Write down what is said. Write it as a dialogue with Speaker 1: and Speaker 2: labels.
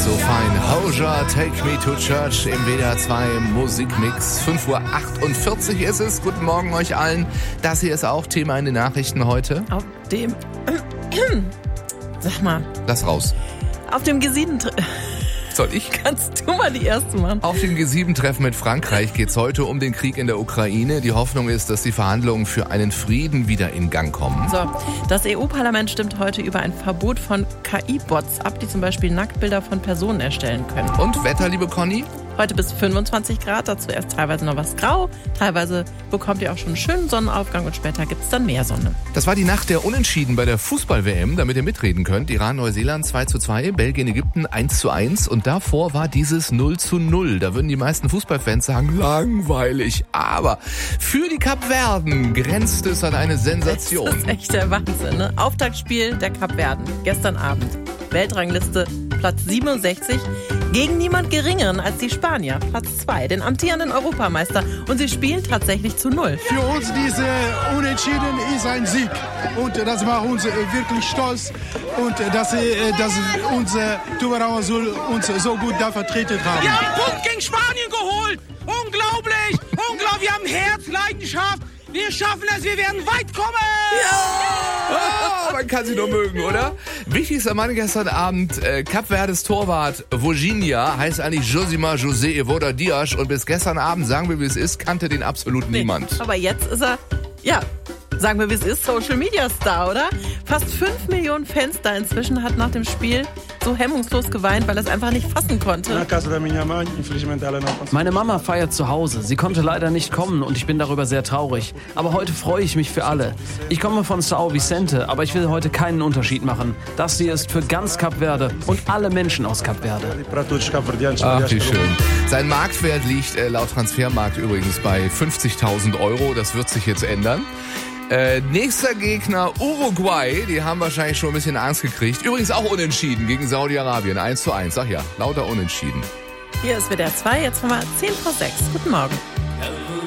Speaker 1: So fein. Hozier, Take Me to Church im WDR 2 Musikmix. 5:48 Uhr ist es. Guten Morgen euch allen. Das hier ist auch Thema in den Nachrichten heute.
Speaker 2: Auf dem... Sag mal.
Speaker 1: Lass raus.
Speaker 2: Auf dem G7...
Speaker 1: Soll ich?
Speaker 2: Kannst du mal die erste machen?
Speaker 1: Auf dem G7-Treffen mit Frankreich geht es heute um den Krieg in der Ukraine. Die Hoffnung ist, dass die Verhandlungen für einen Frieden wieder in Gang kommen.
Speaker 2: So, das EU-Parlament stimmt heute über ein Verbot von KI-Bots ab, die zum Beispiel Nacktbilder von Personen erstellen können.
Speaker 1: Und Wetter, liebe Conny?
Speaker 2: Heute bis 25 Grad, dazu erst teilweise noch was grau. Teilweise bekommt ihr auch schon einen schönen Sonnenaufgang und später gibt es dann mehr Sonne.
Speaker 1: Das war die Nacht der Unentschieden bei der Fußball-WM, damit ihr mitreden könnt. Iran, Neuseeland 2:2, Belgien, Ägypten 1:1 und davor war dieses 0:0. Da würden die meisten Fußballfans sagen, langweilig. Aber für die Kapverden grenzt es an eine Sensation.
Speaker 2: Das ist echt der Wahnsinn, ne? Auftaktspiel der Kapverden, gestern Abend. Weltrangliste Platz 67, gegen niemand Geringeren als die Spanier, Platz 2, den amtierenden Europameister. Und sie spielen tatsächlich zu 0.
Speaker 3: Für uns diese Unentschieden ist ein Sieg. Und das macht uns wirklich stolz. Und dass unser Tubarão Azul uns so gut da vertreten haben.
Speaker 4: Wir haben einen Punkt gegen Spanien geholt. Unglaublich. Unglaublich. Wir haben Herz, Leidenschaft. Wir schaffen es, wir werden weit kommen!
Speaker 1: Ja! Man kann sie nur mögen, oder? Wichtigster Mann gestern Abend, Kap Verdes Torwart Voginha, heißt eigentlich Josimar José Evoda Dias und bis gestern Abend, sagen wir wie es ist, kannte den absolut niemand.
Speaker 2: Aber jetzt ist er, ja, sagen wir wie es ist, Social Media Star, oder? Fast 5 Millionen Fans da inzwischen, hat nach dem Spiel so hemmungslos geweint, weil er es einfach nicht fassen konnte.
Speaker 5: Meine Mama feiert zu Hause. Sie konnte leider nicht kommen und ich bin darüber sehr traurig. Aber heute freue ich mich für alle. Ich komme von São Vicente, aber ich will heute keinen Unterschied machen. Das hier ist für ganz Kap Verde und alle Menschen aus Kap Verde.
Speaker 1: Ach, wie schön. Sein Marktwert liegt laut Transfermarkt übrigens bei 50.000 €. Das wird sich jetzt ändern. Nächster Gegner Uruguay, die haben wahrscheinlich schon ein bisschen Angst gekriegt. Übrigens auch unentschieden gegen Saudi-Arabien, 1:1. Sag ja, lauter unentschieden.
Speaker 2: Hier ist WDR 2, jetzt haben wir 5:10. Guten Morgen.